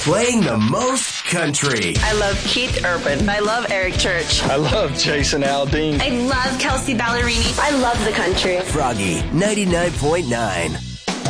Playing the most country. I love Keith Urban. I love Eric Church. I love Jason Aldean. I love Kelsey Ballerini. I love the country. Froggy 99.9.